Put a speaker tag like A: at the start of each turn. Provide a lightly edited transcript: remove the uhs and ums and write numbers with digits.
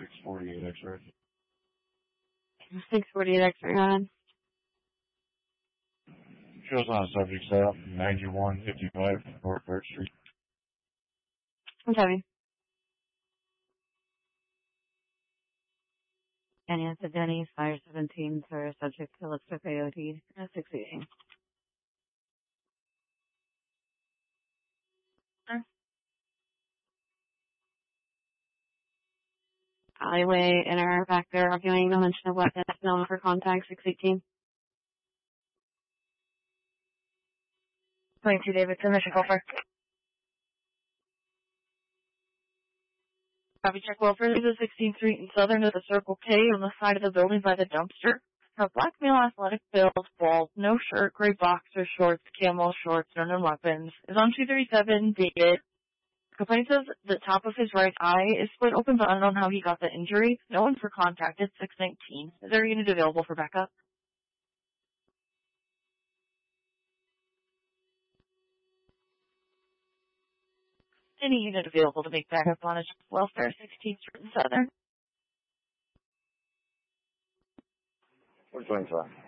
A: 648 X-ray.
B: 648 X-ray, on.
A: Shows on subject cell, 9155 North 3rd Street.
B: I'm Debbie.
C: And it's Denny's, Fire 17, for subject to Elixir AOD, 618.
B: Alleyway, inner, back there, arguing no mention of weapons, known for contact, 618.
D: 22 Davidson, mission call for.
E: Copy, check welfare. This is 16th Street and Southern at the Circle K on the side of the building by the dumpster. A black male athletic build, bald, no shirt, gray boxer shorts, camel shorts, none and weapons. Is on 237 David. Complaint says the top of his right eye is split open, but unknown how he got the injury. No one for contact. It's 619. Is there a unit available for backup? Any unit available to make backup on a welfare, 16th Street and Southern.
A: 425.